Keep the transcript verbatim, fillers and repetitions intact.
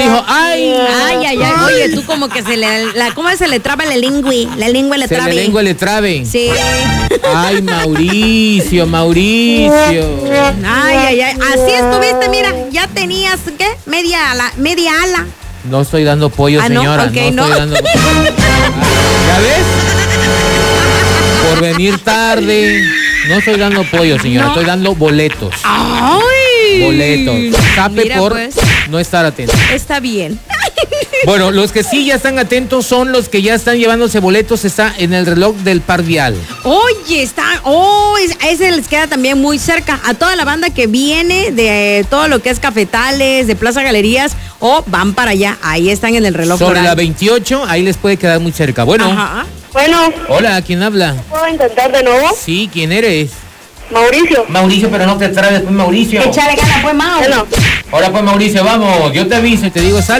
dijo, ay. Ay, ay, ay. Oye, tú como que se le, la, ¿cómo se le traba la lengua? La lengua le Se trabe. le lengua le trabe. Sí. Ay, Mauricio, Mauricio. Ay, ay, ay. Así estuviste, mira, ya tenías, ¿qué? Media ala, media ala. No estoy dando pollo, Ah, no, señora. okay, no, no. estoy dando. ¿Ya ves? Por venir tarde. No estoy dando pollo, señora. No. Estoy dando boletos. Ay. Boletos. Tape Mira, por pues. no estar atento. Está bien. Bueno, los que sí ya están atentos son los que ya están llevándose boletos. Está en el reloj del Par Vial. Oye, está, oh, es- a ese les queda también muy cerca. A toda la banda que viene de todo lo que es Cafetales, de Plaza Galerías, o van para allá. Ahí están en el reloj. Sobre floral. la veintiocho, ahí les puede quedar muy cerca. Bueno, Ajá. Bueno, hola, ¿quién habla? ¿puedo intentar de nuevo? Sí, ¿quién eres? Mauricio. Mauricio, pero no te trabes, pues, Mauricio. Échale ganas, pues, Mau. Bueno. Ahora pues, Mauricio, vamos. Yo te aviso y te digo, sal.